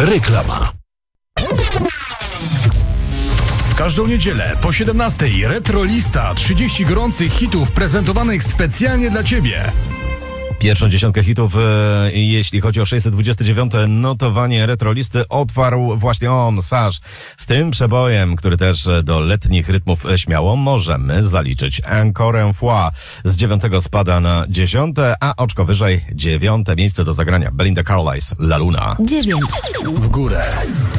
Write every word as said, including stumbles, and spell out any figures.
Reklama. W każdą niedzielę po siedemnastej Retrolista, trzydzieści gorących hitów prezentowanych specjalnie dla Ciebie. Pierwszą dziesiątkę hitów, e, jeśli chodzi o sześćset dwudzieste dziewiąte notowanie Retrolisty, otwarł właśnie on, Sash, z tym przebojem, który też do letnich rytmów śmiało możemy zaliczyć. Encore fois z dziewiątego spada na dziesiąte, a oczko wyżej dziewiąte miejsce do zagrania. Belinda Carlisle, La Luna. dziewięć. W górę.